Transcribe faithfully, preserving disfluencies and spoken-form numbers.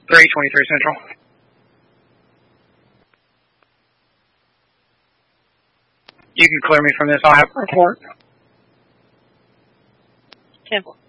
three twenty-three Central. You can clear me from this. I'll have a report. ten four.